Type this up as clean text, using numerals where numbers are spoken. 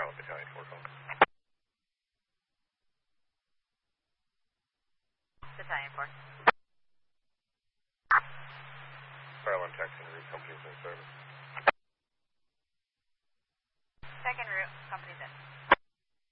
Charlotte Battalion 4 call. Battalion 4. Fire alarm taxi and route companies in service.